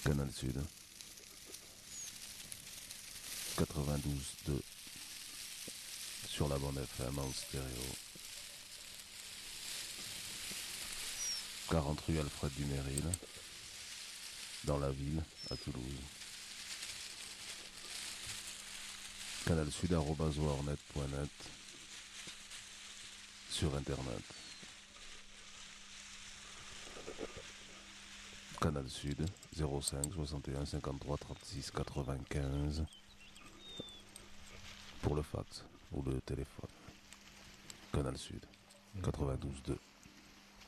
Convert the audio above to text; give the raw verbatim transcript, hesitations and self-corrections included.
Canal Sud quatre-vingt-douze deux sur la bande F M en stéréo. quarante rue Alfred Duméril, dans la ville, à Toulouse. canalsud arobase warnet point net sur internet. Canal Sud zéro cinq soixante et un cinquante-trois trente-six quatre-vingt-quinze pour le fax ou le téléphone. Canal Sud quatre-vingt-douze deux.